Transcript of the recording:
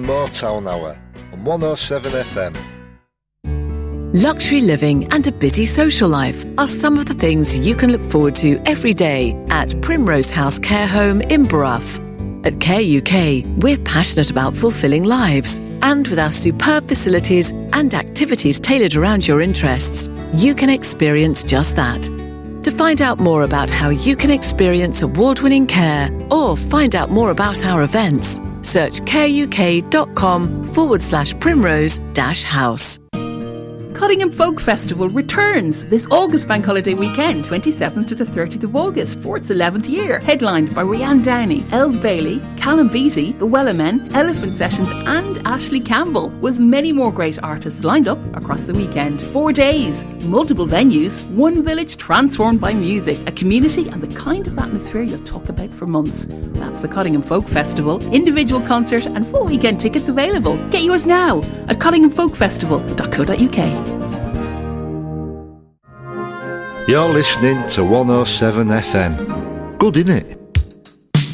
Motown Hour on 107 FM. Luxury living and a busy social life are some of the things you can look forward to every day at Primrose House Care Home in Brough. At Care UK, we're passionate about fulfilling lives. And with our superb facilities and activities tailored around your interests, you can experience just that. To find out more about how you can experience award-winning care or find out more about our events, search careuk.com/primrose-house. Cottingham Folk Festival returns this August Bank Holiday weekend, 27th to the 30th of August, for its 11th year. Headlined by Rianne Downey, Els Bailey, Callum Beattie, The Wellermen, Elephant Sessions and Ashley Campbell, with many more great artists lined up across the weekend. 4 days, multiple venues, one village transformed by music, a community and the kind of atmosphere you'll talk about for months. That's the Cottingham Folk Festival. Individual concert and full weekend tickets available. Get yours now at cottinghamfolkfestival.co.uk. You're listening to 107 FM. Good, innit?